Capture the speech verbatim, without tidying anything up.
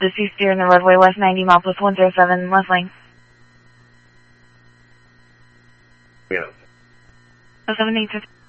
Deceased steering the roadway west ninety mile plus one zero seven, left lane. Yeah. oh seven eight fifty.